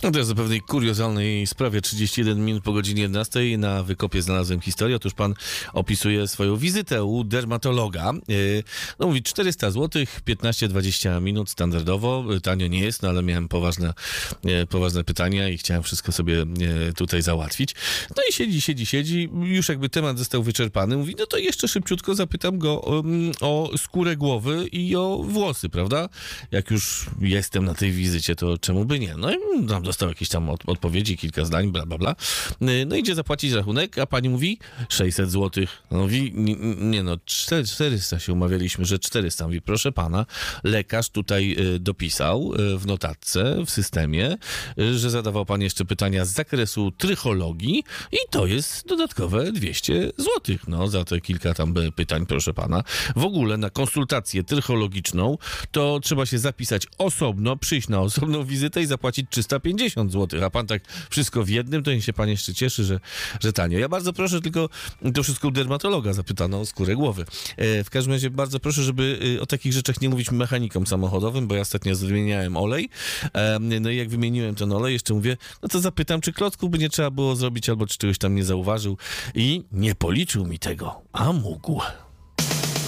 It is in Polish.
No to jest o pewnej kuriozalnej sprawie. 31 minut po godzinie 11 na Wykopie znalazłem historię. Otóż pan opisuje swoją wizytę u dermatologa. No mówi 400 zł, 15-20 minut standardowo. Tanio nie jest, no ale miałem poważne pytania i chciałem wszystko sobie tutaj załatwić. No i siedzi. Już jakby temat został wyczerpany. Mówi, no to jeszcze szybciutko zapytam go o skórę głowy i o włosy, prawda? Jak już jestem na tej wizycie, to czemu by nie? No i dostał jakieś tam odpowiedzi, kilka zdań, bla, bla, bla. No idzie zapłacić rachunek, a pani mówi 600 zł. No mówi, nie no, 400 się umawialiśmy, że 400. Mówi, proszę pana, lekarz tutaj dopisał w notatce, w systemie, że zadawał pan jeszcze pytania z zakresu trychologii i to jest dodatkowe 200 zł. No, za te kilka tam pytań, proszę pana. W ogóle na konsultację trychologiczną to trzeba się zapisać osobno, przyjść na osobną wizytę i zapłacić 350 zł. A pan tak wszystko w jednym, to niech się pan jeszcze cieszy, że tanio. Ja bardzo proszę, tylko to wszystko u dermatologa zapytano o skórę głowy. W każdym razie bardzo proszę, żeby o takich rzeczach nie mówić mechanikom samochodowym, bo ja ostatnio wymieniałem olej. No i jak wymieniłem ten olej, jeszcze mówię, no to zapytam, czy klocków by nie trzeba było zrobić, albo czy czegoś tam nie zauważył i nie policzył mi tego, a mógł.